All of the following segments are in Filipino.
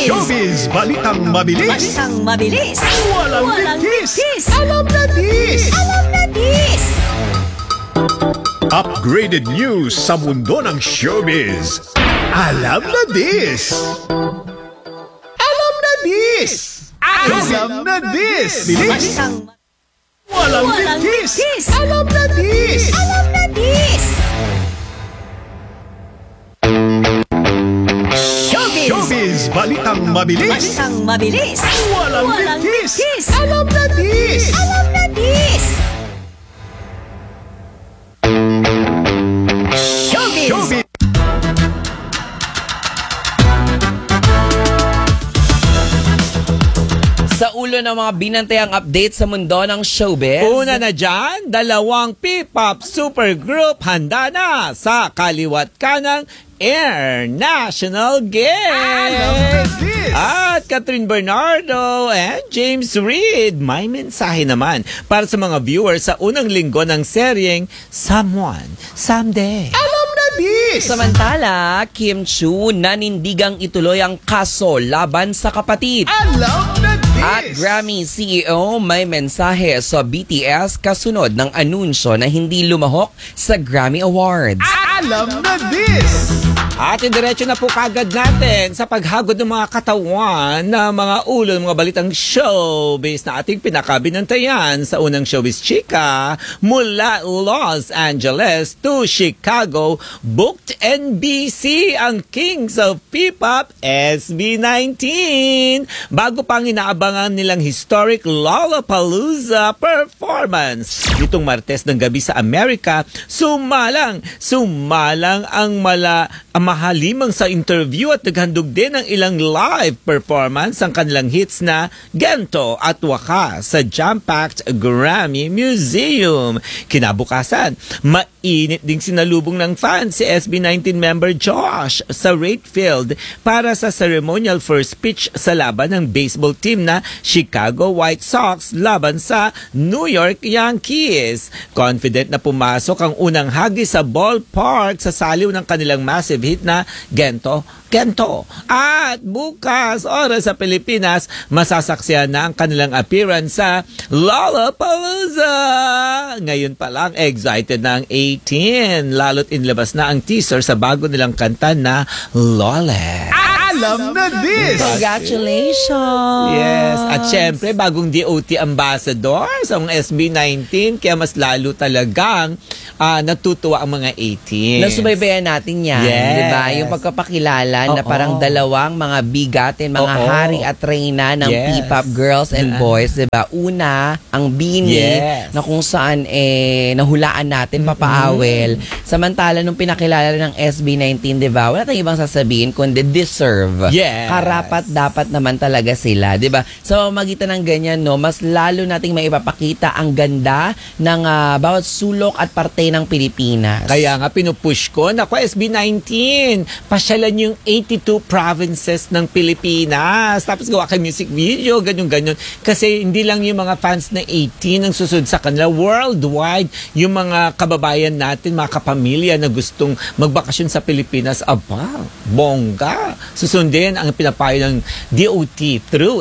Showbiz! Balitang mabilis! Balitang mabilis! Walang litis! Alam na dis! Alam na dis! Upgraded news sa mundo ng showbiz. Alam na this! Alam na this! Alam na this! Bilis! Balitang Walang litis! Alam na this! Alam na dis! Showbiz! Balitang mabilis! Balitang mabilis! Walang litis! Alam na dis! Alam na dis! Showbiz! Sa ulo ng mga binantayang update sa mundo ng showbiz. Una na dyan, dalawang P-pop supergroup handa na sa kaliwat kanang International Games. At Catherine Bernardo and James Reid, may mensahe naman para sa mga viewers sa unang linggo ng seryeng Someone, Someday. Alam na this! Samantala, Kim Chu nanindigang ituloy ang kaso laban sa kapatid. Alam na this! At Grammy CEO may mensahe sa BTS kasunod ng anunsyo na hindi lumahok sa Grammy Awards. Alam na this! At indiretso na po kagad natin sa paghagod ng mga katawan na mga ulo ng mga balitang showbiz na ating pinakabinantayan sa unang showbiz chika mula Los Angeles to Chicago. Booked NBC ang Kings of P-pop SB19 bago pang inaabangan nilang historic Lollapalooza performance. Nitong Martes ng gabi sa Amerika, sumalang ang mahalimang sa interview at naghandog din ng ilang live performance ang kanilang hits na Gento at Wakas sa jam-packed Grammy Museum. Kinabukasan, mainit ding sinalubong ng fans si SB19 member Josh sa Rate Field para sa ceremonial first pitch sa laban ng baseball team na Chicago White Sox laban sa New York Yankees. Confident na pumasok ang unang hagi sa ballpark sa saliw ng kanilang massive hit na Gento. At bukas, oras sa Pilipinas, masasaksihan na ang kanilang appearance sa Lollapalooza. Ngayon pa lang, excited na ang 18. Lalo't inlabas na ang teaser sa bago nilang kanta na Lola. Alam na this! Congratulations! Yes. At syempre, bagong DOT ambassador sa mga SB19, kaya mas lalo talagang natutuwa ang mga 18. Nasubaybayan natin yan, Yes. di ba? Yung pagkapakilala na parang dalawang mga bigatin, mga hari at reyna ng Yes. P-pop girls and boys, di ba? Una, ang Bini, Yes. na kung saan nahulaan natin, papaawel. Samantala, nung pinakilala ng SB19, di ba? Wala tayong ibang sasabihin kundi deserve. Yes. Karapat dapat naman talaga sila, 'di ba? Sa pamamagitan ng ganyan, no, mas lalo nating maipapakita ang ganda ng bawat sulok at parte ng Pilipinas. Kaya nga pinupush ko, naku SB19, pasyalan yung 82 provinces ng Pilipinas. Tapos gawa kayo music video, ganyan-ganyan. Kasi hindi lang yung mga fans na 18 ang susunod sa kanila. Worldwide, yung mga kababayan natin, mga kapamilya na gustong magbakasyon sa Pilipinas, aba, bongga. Susundin ang pinapayo ng DOT through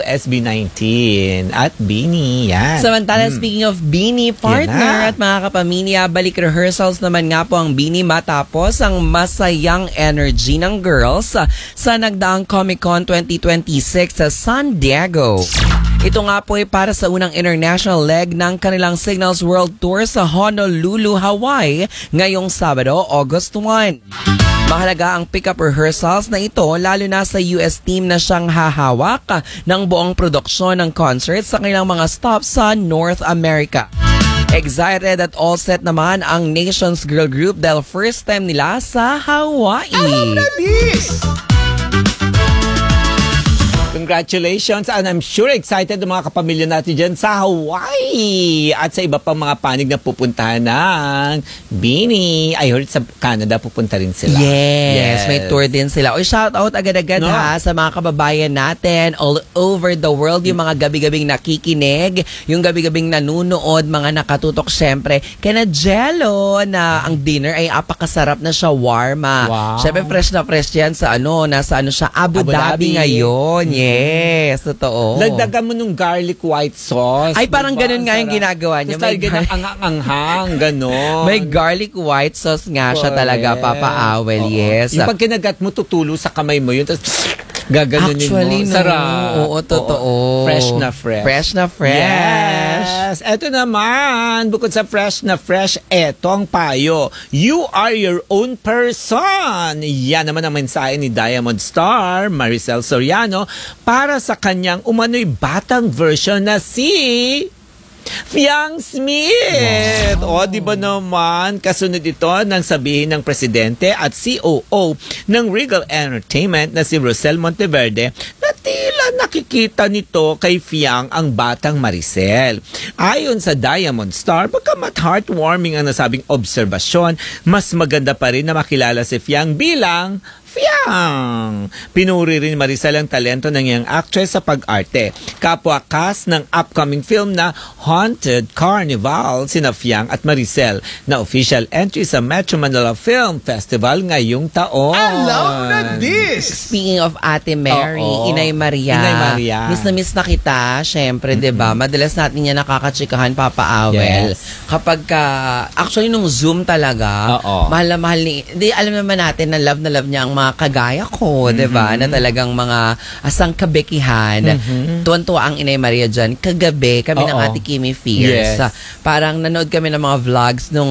SB19 at Bini. Yan. Samantala, speaking of Bini, partner at mga kapamilya, balik rehearsals naman nga po ang Bini matapos ang masayang energy ng girls sa nagdaang Comic-Con 2026 sa San Diego. Ito nga po ay para sa unang international leg ng kanilang Signals World Tour sa Honolulu, Hawaii ngayong Sabado, August 1. Mahalaga ang pick-up rehearsals na ito lalo na sa US team na siyang hahawak ng buong produksyon ng concert sa kanilang mga stops sa North America. Excited at all set naman ang Nations Girl Group dahil first time nila sa Hawaii. Alam na this! Congratulations, and I'm sure excited ang mga kapamilya natin dyan sa Hawaii at sa iba pang mga panig na pupuntahan ng Bini. I heard sa Canada pupunta rin sila. Yes, may tour din sila. O shout out agad-agad No. ha sa mga kababayan natin all over the world, yung mga gabi-gabing nakikinig, yung gabi-gabing nanunood, mga nakatutok syempre. Kaya na Jello na ang dinner ay apakasarap na shawarma. Wow. Syempre fresh na fresh yan sa nasa siya, Abu Abu Dhabi Dhabi. ngayon. Yes, totoo. Dagdagan mo nung garlic white sauce. Ay, parang diba? ganun nga yung Sarap. ginagawa niya. Tapos May talaga ng anghang, ganon. May garlic white sauce nga siya talaga, Papa Awel. Oo. Yes. Yung pag kinagat mo, tutulo sa kamay mo yun. Tapos gaganunin Actually, mo. no. Sarap. Oo, totoo. Fresh na fresh. Fresh na fresh. Yes. Eto naman, bukod sa fresh na fresh, eto ang payo. You are your own person. Yan naman ang mensahe ni Diamond Star, Maricel Soriano, para sa kanyang umano'y batang version na si Fiang Smith! O, di ba naman, kasunod ito nang sabihin ng presidente at COO ng Regal Entertainment na si Rosel Monteverde na tila nakikita nito kay Fiang ang batang Maricel. Ayon sa Diamond Star, pagkamat heartwarming ang nasabing obserbasyon, mas maganda pa rin na makilala si Fiang bilang Fiang. Pinuri rin Maricel ang talento ng iyang actress sa pag-arte. Kapwa cast ng upcoming film na Haunted Carnival, sina Fiang at Maricel, na official entry sa Metro Manila Film Festival ngayong taon. Alam na this! Speaking of Ate Mary, Oo. Inay Maria. Inay Maria. Miss na kita, syempre, 'di ba? Madalas natin 'yan nakakatsikahan, Papa Awel. Yes. Kapag actually nung Zoom talaga, Oo. mahal na mahal ni. Di alam naman natin na love niya ang mga kagaya ko, 'di ba? Na talagang mga asang kabekihan. Tuwan-tuwa ang Inay Maria diyan. Kagabi kami ng Oo. Ate Kimi Fierce. Yes. Parang nanood kami ng mga vlogs nung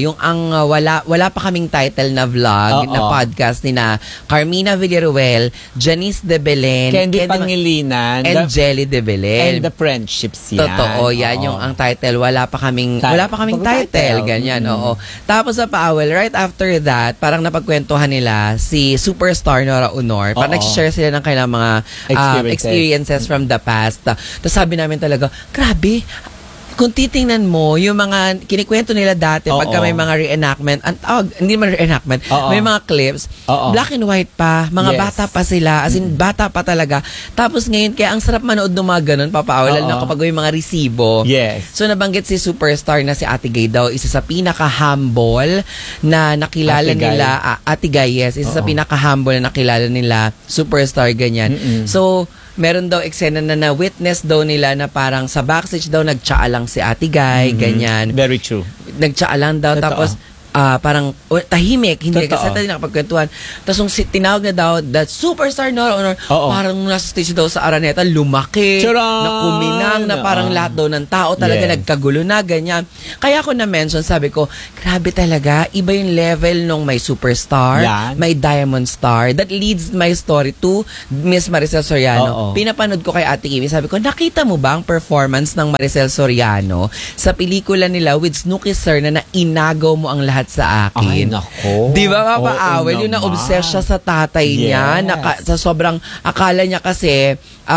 wala pa kaming title na vlog Oo. na podcast ni na Carmina Villaruel, Janice de Belen, Candy Pangilinan, and Jelly de Belen. and the friendships yan. Totoo, yan Oo. yung ang title. Wala pa kaming Title. title, ganyan, oo. Tapos sa Paawel, right after that, parang napagkwentuhan nila si Superstar Nora Honor. Parang Oo. nag-share sila ng kailang mga experiences from the past. Tapos sabi namin talaga, grabe, kung titingnan mo, yung mga kinikwento nila dati, Oo. pagka may mga reenactment, hindi man reenactment, Oo. may mga clips, Oo. black and white pa, mga Yes. bata pa sila, as in, bata pa talaga. Tapos ngayon, kaya ang sarap manood ng mga ganun, Papa Awel, lalo na Oo. kapag yung mga resibo. Yes. So, nabanggit si Superstar na si Ate Gay daw, isa sa pinaka-humble na nakilala Ate Gay. nila, Ate Gay, yes, isa sa Oo. pinaka-humble na nakilala nila, Superstar, ganyan. So, meron daw eksena na na-witness daw nila na parang sa backstage daw nagtsaa lang si Ate Guy, ganyan. Very true. Nagtsaa lang daw, Totoo. tapos parang tahimik, hindi Totoo. kasi tayo nakapagkwentuhan. Tapos nung tinawag na daw that Superstar Nora Honor, Oo. parang nasa stage daw sa Araneta, lumaki, Charan! na kuminang, na parang lahat daw ng tao talaga Yes. nagkagulo na, ganyan. Kaya ako na-mention, sabi ko, grabe talaga, iba yung level nung may Superstar, Yan. may Diamond Star. That leads my story to Miss Maricel Soriano. Oo. Pinapanood ko kay Ate Kimi, sabi ko, nakita mo ba ang performance ng Maricel Soriano sa pelikula nila with Snooki Sir na inagaw mo ang lahat sa akin? Ay, nako. Di ba, Papa Oo Awel? Yung naman. na-obsess siya sa tatay niya. Yes. Sa sobrang akala niya kasi,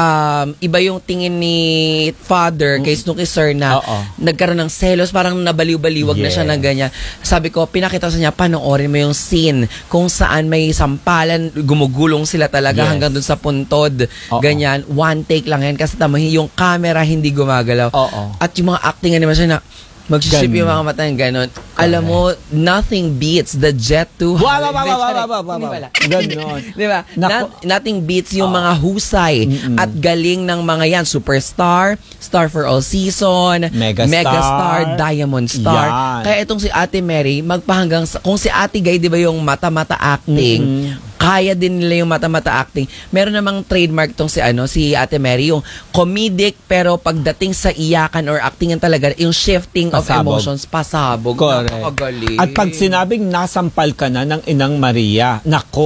iba yung tingin ni father kay Snooki Sir na Oo. nagkaroon ng selos, parang nabaliw-baliwag na siya Yes. ng ganyan. Sabi ko, pinakita sa niya, panoorin mo yung scene kung saan may sampalan, gumugulong sila talaga Yes. hanggang dun sa puntod. Oo. Ganyan. One take lang yan kasi tama, yung camera hindi gumagalaw. Oo. At yung mga acting animation na magsisip Ganun. yung mga mata ng ganon. Alam mo, nothing beats the Jet 2. Wow. Hindi pala. Ganon. Di ba? Nako. Nothing beats yung mga husay at galing ng mga yan. Superstar, Star for All Season, Megastar, Diamond Star. Yan. Kaya itong si Ate Mary, magpahanggang kung si Ate Gay, di ba yung mata-mata acting, kaya din nila yung mata-mata acting. Meron namang trademark tong si Ate Mary, yung comedic pero pagdating sa iyakan or actingan talaga, yung shifting of Pasabog. emotions, pasabog. Correct. Napakagaling. At pag sinabing nasampal ka na ng Inang Maria, nako,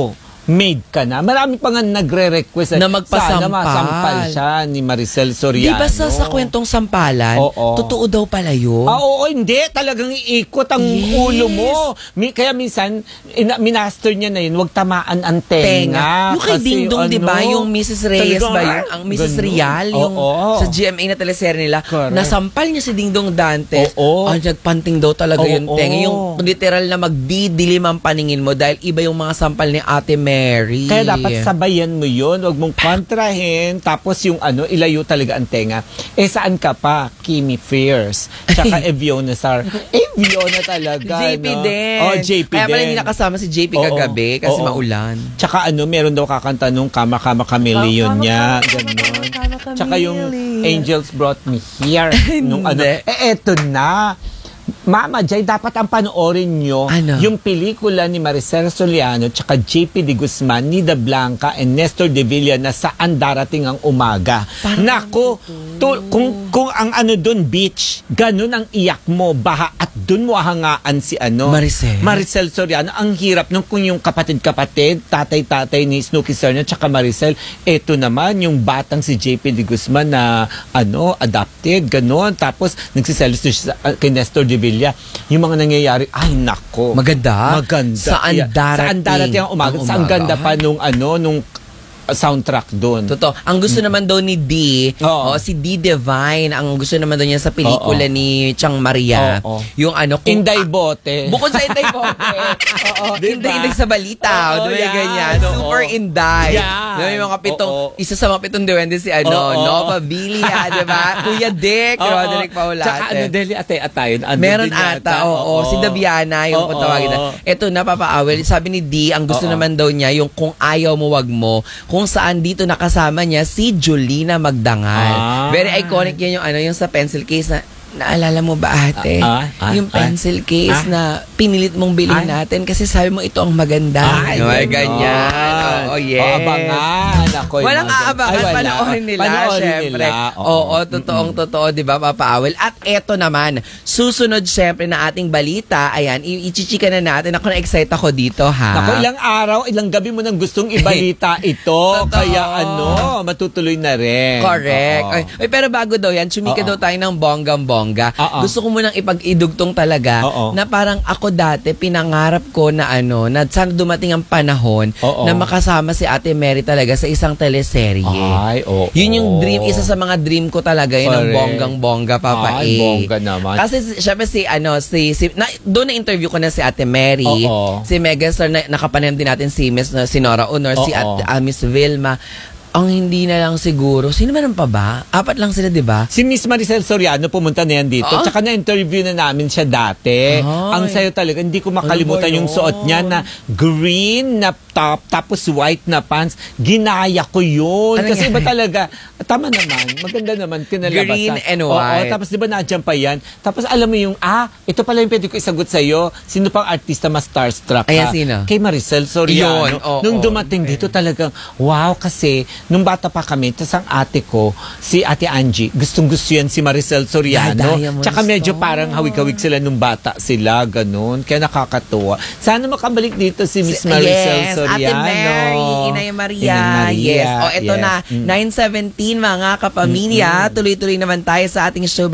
maid ka na. Marami pa nga nagre-request Na magpasampal. sana masampal siya ni Maricel Soriano. Di ba sa kwentong sampalan, Oo. totoo daw pala yun? Oo, hindi. Talagang iikot ang Yes. ulo mo. Kaya minsan, minaster niya na yun, huwag tamaan ang tenga. Yung kay Kasi Dingdong, di ba? Yung Mrs. Reyes talagang, ba yun? Ang Mrs. ganun. Rial, yung Oo. sa GMA na teleserye nila. Correct. Nasampal niya si Dingdong Dantes. Oo. Ang nagpanting daw talaga yung Oo. tenga. Yung literal na magdidilim ang paningin mo dahil iba yung mga sampal ni Ate Mary. Kaya dapat sabayan mo yun. Huwag mong kontrahin. Tapos yung ilayo talaga ang tenga. Saan ka pa? Kimi Fierce. Tsaka Eviona Sar. Eviona talaga. JP no? din. Oh, JP Kaya pala din. hindi nakasama si JP Oo. kagabi kasi Oo. maulan. Tsaka meron daw kakanta nung Kama Kama Chameleon niya. Ganon. Tsaka yung Angels Brought Me Here. Nung Hindi. eto na. Mama Jay, dapat ang panoorin nyo Ano? yung pelikula ni Maricel Soriano tsaka JP de Guzman, Nida Blanca, and Nestor de Villa na Saan Darating ang Umaga. Nako, kung ang doon beach, ganun ang iyak mo, baha at doon mo hangaan si Maricel Soriano. Ang hirap nung kung yung kapatid-kapatid, tatay-tatay ni Snooki Serna tsaka Maricel, eto naman yung batang si JP de Guzman na adopted, ganun. Tapos nagsiselos siya kay Nestor de Villa. Yung mga nangyayari, ay nako. Maganda. Saan darating ang umaga. Saan ganda pa nung soundtrack doon. Totoo. Ang gusto naman daw ni D, Oo. si D Divine, ang gusto naman daw niya sa pelikula ni Chang Maria, Oo. yung Inday Bote. Bukod sa Inday Bote. Oo. Diba? Inday sa balita. Oo, Diba yan. ganyan? Oo. Super Inday. Yan. Diba yung mga pitong, Oo. isa sa mga pitong duwende si Oo. Nova Bilia, diba? Kuya Dick, Roderick Paulate. Tsaka Deli Ate-Atayon. Meron din ata, yata. oo. Si Daviana, yung kung tawagin na. Ito, napapaawel. Sabi ni D, ang gusto naman daw niya, yung kung ayaw mo, wag mo. Kung saan dito nakasama niya si Jolina Magdangal. Very iconic yan yung sa pencil case na naalala mo ba ate? Yung pencil case na pinilit mong bilhin natin kasi sabi mo ito ang maganda. Ay, ganyan. Oo, yes. Abangan. Walang aabangan, panoorin nila, syempre. Oo, totoong-totoo, di ba, Papa Awel? At eto naman, susunod syempre na ating balita, ayan, ichichika na natin. Ako na-excite ako dito, ha? Ako, ilang araw, ilang gabi mo nang gustong ibalita ito. Kaya matutuloy na rin. Correct. Ay, pero bago daw yan, chumika daw tayo ng bonggang-bongga. Gusto ko munang ipag-idugtong talaga na parang ako dati, pinangarap ko na na sana dumating ang panahon na makasama si Ate Mary talaga sa isang teleserye. Yun yung dream, isa sa mga dream ko talaga, yun ang bonggang-bongga, Papa A. Bongga naman. Kasi syempre doon na-interview ko na si Ate Mary, si Megastar, nakapanayam din natin si si Nora Honor, si Miss Vilma. Ang hindi na lang siguro, sino man pa ba? 4 lang sila, di ba? Si Miss Maricel Soriano pumunta na yan dito. Tsaka na-interview na namin siya dati. Ang sayo talaga, hindi ko makalimutan yung suot niya na green na top, tapos white na pants. Ginaya ko yun. Kasi iba talaga, tama naman, maganda naman, kinalabasan. Green and white. Tapos di ba nandiyan pa yan? Tapos alam mo yung, ito pala yung pwede ko isagot sa'yo. Sino pang artista mas starstruck ka? Ayan, sino? Kay Maricel Soriano. Yun, Nung dumating dito talagang, wow, kasi nung bata pa kami, tas ang ate ko, si Ate Angie, gustong-gusto yan si Maricel Soriano. Tsaka medyo parang hawig-hawig sila nung bata sila, ganun. Kaya nakakatuwa. Sana makabalik dito si Miss Maricel Soriano. Ate Mary, Inay Maria. Yes. Ito na, 9:17 mga kapamilya. Tuloy-tuloy naman tayo sa ating show